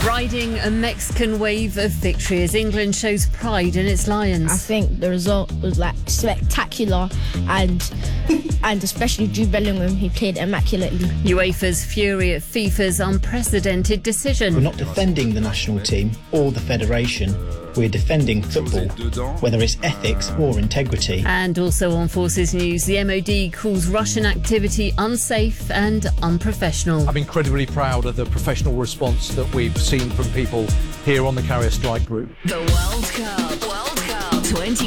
Riding a Mexican wave of victory as England shows pride in its Lions. I think the result was spectacular and especially Jude Bellingham, he played immaculately. UEFA's fury at FIFA's unprecedented decision. We're not defending the national team or the federation. We're defending football, whether it's ethics or integrity. And also on Forces News, the MOD calls Russian activity unsafe and unprofessional. I'm incredibly proud of the professional response that we've seen from people here on the Carrier Strike Group. The World Cup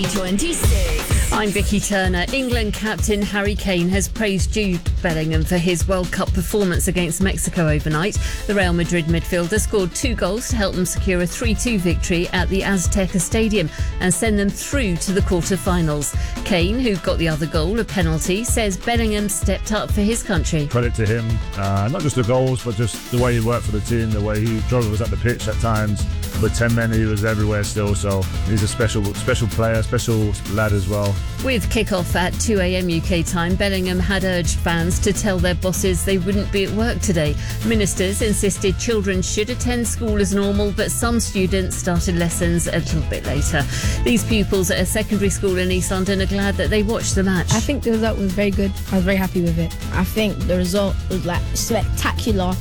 2026. I'm Vicky Turner. England captain Harry Kane has praised Jude Bellingham for his World Cup performance against Mexico overnight. The Real Madrid midfielder scored 2 goals to help them secure a 3-2 victory at the Azteca Stadium and send them through to the quarter-finals. Kane, who got the other goal, a penalty, says Bellingham stepped up for his country. Credit to him, not just the goals, but just the way he worked for the team, the way he was at the pitch at times. With 10 men, he was everywhere still, so he's a special player, special lad as well. With kick-off at 2 a.m. UK time, Bellingham had urged fans to tell their bosses they wouldn't be at work today. Ministers insisted children should attend school as normal, but some students started lessons a little bit later. These pupils at a secondary school in East London are glad that they watched the match. I think the result was very good. I was very happy with it. I think the result was spectacular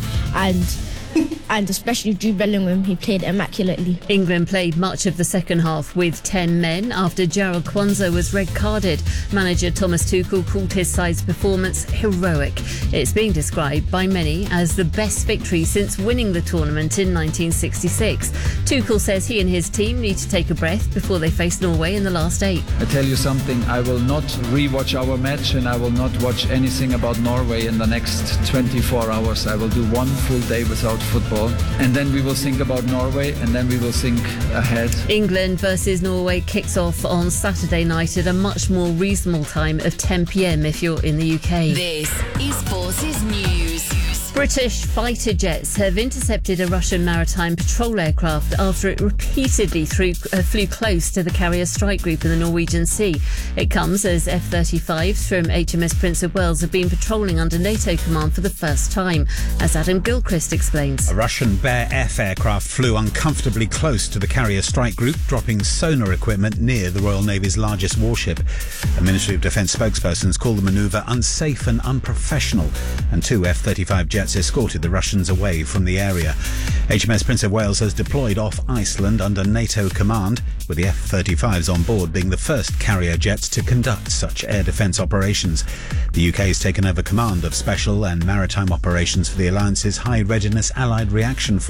and especially Jude Bellingham, he played immaculately. England played much of the second half with 10 men after Gerald Kwanzaa was red-carded. Manager Thomas Tuchel called his side's performance heroic. It's being described by many as the best victory since winning the tournament in 1966. Tuchel says he and his team need to take a breath before they face Norway in the last 8. I tell you something, I will not re-watch our match and I will not watch anything about Norway in the next 24 hours. I will do one full day without football. And then we will think about Norway and then we will think ahead. England versus Norway kicks off on Saturday night at a much more reasonable time of 10 p.m. if you're in the UK. This is Forces News. British fighter jets have intercepted a Russian maritime patrol aircraft after it repeatedly flew close to the Carrier Strike Group in the Norwegian Sea. It comes as F-35s from HMS Prince of Wales have been patrolling under NATO command for the first time, as Adam Gilchrist explains. A Russian Bear F aircraft flew uncomfortably close to the Carrier Strike Group, dropping sonar equipment near the Royal Navy's largest warship. A Ministry of Defence spokespersons call the manoeuvre unsafe and unprofessional, and 2 F-35 jets escorted the Russians away from the area. HMS Prince of Wales has deployed off Iceland under NATO command, with the F-35s on board being the first carrier jets to conduct such air defence operations. The UK has taken over command of special and maritime operations for the Alliance's High Readiness Allied Reaction Force.